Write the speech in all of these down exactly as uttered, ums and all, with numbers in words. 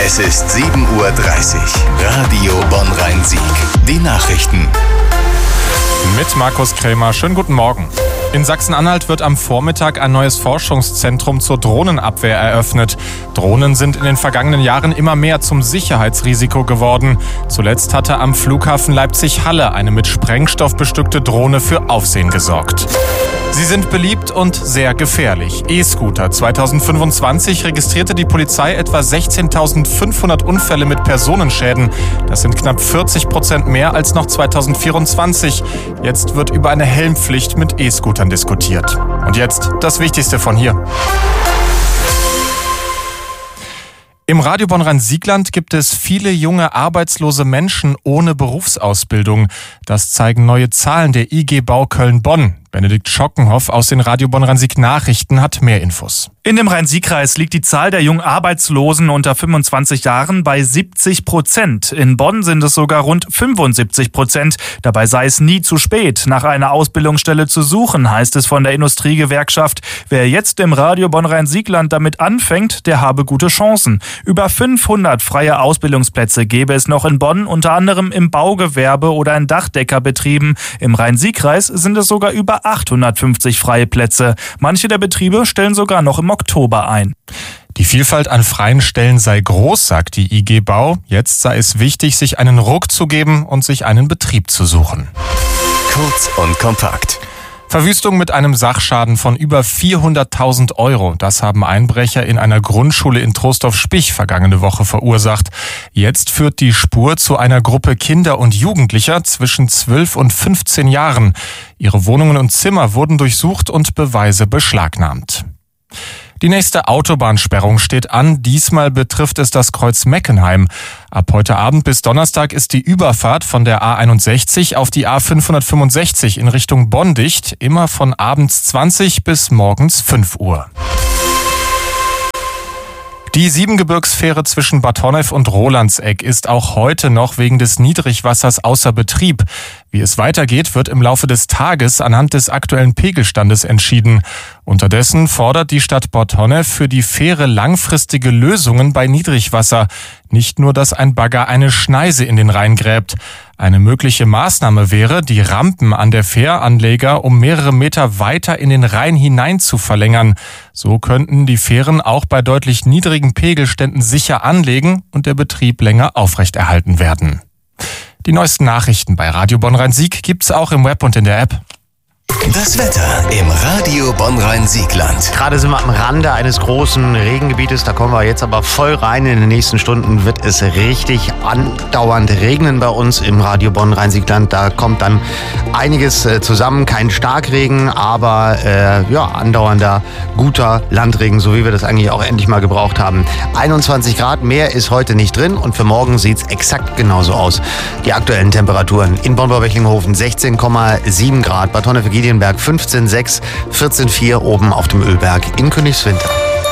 Es ist sieben Uhr dreißig. Radio Bonn-Rhein-Sieg. Die Nachrichten. Mit Markus Krämer. Schönen guten Morgen. In Sachsen-Anhalt wird am Vormittag ein neues Forschungszentrum zur Drohnenabwehr eröffnet. Drohnen sind in den vergangenen Jahren immer mehr zum Sicherheitsrisiko geworden. Zuletzt hatte am Flughafen Leipzig-Halle eine mit Sprengstoff bestückte Drohne für Aufsehen gesorgt. Sie sind beliebt und sehr gefährlich. E-Scooter. zweitausendfünfundzwanzig registrierte die Polizei etwa sechzehntausendfünfhundert Unfälle mit Personenschäden. Das sind knapp vierzig Prozent mehr als noch zweitausendvierundzwanzig. Jetzt wird über eine Helmpflicht mit E-Scootern diskutiert. Und jetzt das Wichtigste von hier. Im Radio Bonn-Rhein-Siegland gibt es viele junge arbeitslose Menschen ohne Berufsausbildung. Das zeigen neue Zahlen der I G Bau Köln-Bonn. Benedikt Schockenhoff aus den Radio Bonn-Rhein-Sieg Nachrichten hat mehr Infos. In dem Rhein-Sieg-Kreis liegt die Zahl der jungen Arbeitslosen unter fünfundzwanzig Jahren bei siebzig Prozent. In Bonn sind es sogar rund fünfundsiebzig Prozent. Dabei sei es nie zu spät, nach einer Ausbildungsstelle zu suchen, heißt es von der Industriegewerkschaft. Wer jetzt im Radio Bonn-Rhein-Siegland damit anfängt, der habe gute Chancen. Über fünfhundert freie Ausbildungsplätze gäbe es noch in Bonn, unter anderem im Baugewerbe oder in Dachdeckerbetrieben. Im Rhein-Sieg-Kreis sind es sogar über achthundertfünfzig freie Plätze. Manche der Betriebe stellen sogar noch im Oktober ein. Die Vielfalt an freien Stellen sei groß, sagt die I G Bau. Jetzt sei es wichtig, sich einen Ruck zu geben und sich einen Betrieb zu suchen. Kurz und kompakt. Verwüstung mit einem Sachschaden von über vierhunderttausend Euro. Das haben Einbrecher in einer Grundschule in Trostorf-Spich vergangene Woche verursacht. Jetzt führt die Spur zu einer Gruppe Kinder und Jugendlicher zwischen zwölf und fünfzehn Jahren. Ihre Wohnungen und Zimmer wurden durchsucht und Beweise beschlagnahmt. Die nächste Autobahnsperrung steht an. Diesmal betrifft es das Kreuz Meckenheim. Ab heute Abend bis Donnerstag ist die Überfahrt von der A einundsechzig auf die A fünfhundertfünfundsechzig in Richtung Bonn dicht, immer von abends zwanzig bis morgens fünf Uhr. Die Siebengebirgsfähre zwischen Bad Honnef und Rolandseck ist auch heute noch wegen des Niedrigwassers außer Betrieb. Wie es weitergeht, wird im Laufe des Tages anhand des aktuellen Pegelstandes entschieden. Unterdessen fordert die Stadt Bad Honnef für die Fähre langfristige Lösungen bei Niedrigwasser. Nicht nur, dass ein Bagger eine Schneise in den Rhein gräbt. Eine mögliche Maßnahme wäre, die Rampen an der Fähranleger um mehrere Meter weiter in den Rhein hinein zu verlängern. So könnten die Fähren auch bei deutlich niedrigen Pegelständen sicher anlegen und der Betrieb länger aufrechterhalten werden. Die neuesten Nachrichten bei Radio Bonn-Rhein-Sieg gibt's auch im Web und in der App. Das Wetter im Radio Bonn-Rhein-Siegland. Gerade sind wir am Rande eines großen Regengebietes, da kommen wir jetzt aber voll rein. In den nächsten Stunden wird es richtig andauernd regnen bei uns im Radio Bonn-Rhein-Siegland. Da kommt dann einiges zusammen, kein Starkregen, aber äh, ja, andauernder, guter Landregen, so wie wir das eigentlich auch endlich mal gebraucht haben. einundzwanzig Grad, mehr ist heute nicht drin und für morgen sieht es exakt genauso aus. Die aktuellen Temperaturen in Bonn-Bau-Becklinghofen sechzehn Komma sieben Grad, Bad Honnef Giedienberg fünfzehn Komma sechs, vierzehn Komma vier oben auf dem Ölberg in Königswinter.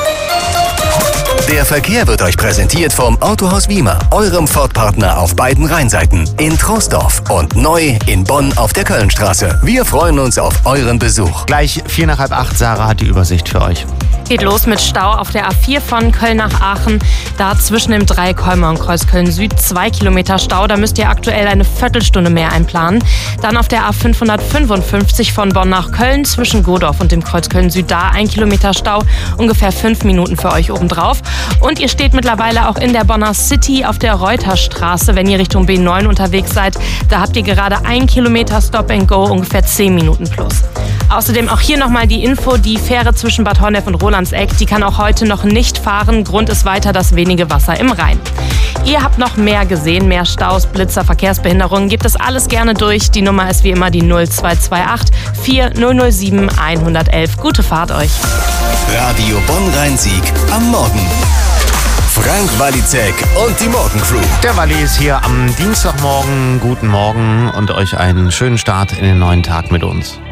Der Verkehr wird euch präsentiert vom Autohaus Wiemer, eurem Ford-Partner auf beiden Rheinseiten, in Troisdorf und neu in Bonn auf der Kölnstraße. Wir freuen uns auf euren Besuch. Gleich vier nach halb acht, Sarah hat die Übersicht für euch. Geht los mit Stau auf der A vier von Köln nach Aachen. Da zwischen dem Dreieck Holmer und Kreuz Köln-Süd zwei Kilometer Stau. Da müsst ihr aktuell eine Viertelstunde mehr einplanen. Dann auf der A fünfhundertfünfundfünfzig von Bonn nach Köln zwischen Godorf und dem Kreuz Köln-Süd. Da ein Kilometer Stau, ungefähr fünf Minuten für euch obendrauf. Und ihr steht mittlerweile auch in der Bonner City auf der Reuterstraße, wenn ihr Richtung B neun unterwegs seid. Da habt ihr gerade ein Kilometer Stop and Go, ungefähr zehn Minuten plus. Außerdem auch hier nochmal die Info, die Fähre zwischen Bad Honnef und Rolandseck, die kann auch heute noch nicht fahren. Grund ist weiter das wenige Wasser im Rhein. Ihr habt noch mehr gesehen, mehr Staus, Blitzer, Verkehrsbehinderungen. Gebt das alles gerne durch. Die Nummer ist wie immer die null zwei zwei acht, vier null null sieben, eins eins eins. Gute Fahrt euch. Radio Bonn-Rhein-Sieg am Morgen. Frank Walizek und die Morgencrew. Der Walli ist hier am Dienstagmorgen. Guten Morgen und euch einen schönen Start in den neuen Tag mit uns.